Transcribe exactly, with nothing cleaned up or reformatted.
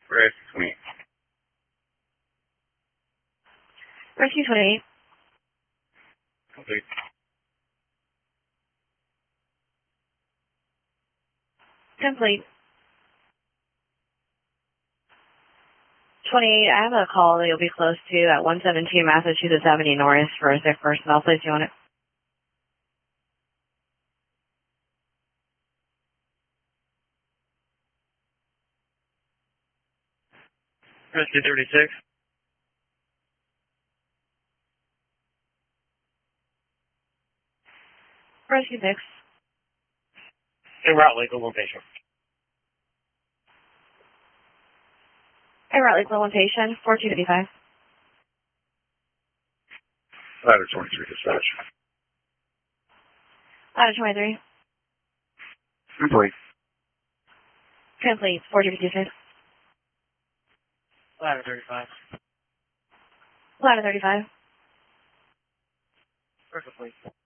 Rescue twenty-eight. Rescue twenty-eight. Complete. Complete. twenty-eight, I have a call that you'll be close to at one seventeen Massachusetts Avenue North for a sick person. I'll place you on it. Rescue thirty-six. Rescue six. En route, legal one patient. Hey, Route Lake one patient, four two fifty-five. Ladder twenty-three dispatch. Ladder twenty-three. Complete. Complete, four two fifty-six. Ladder thirty-five. Ladder thirty-five. Perfectly.